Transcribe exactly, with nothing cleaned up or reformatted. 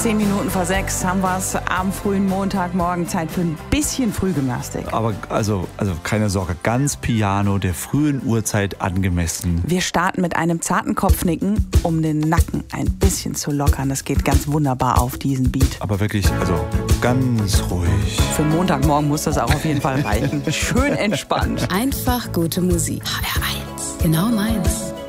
Zehn Minuten vor sechs haben wir es am frühen Montagmorgen. Zeit für ein bisschen Frühgymnastik. Aber also, also keine Sorge, ganz piano, der frühen Uhrzeit angemessen. Wir starten mit einem zarten Kopfnicken, um den Nacken ein bisschen zu lockern. Das geht ganz wunderbar auf diesen Beat. Aber wirklich, also ganz ruhig. Für Montagmorgen muss das auch auf jeden Fall reichen. Schön entspannt. Einfach gute Musik. H R eins. Genau meins.